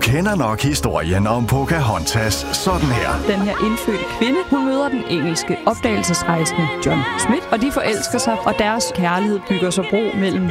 kender nok historien om Pocahontas sådan her. Den her indfødte kvinde, hun møder den engelske opdagelsesrejsende John Smith, og de forelsker sig, og deres kærlighed bygger så bro mellem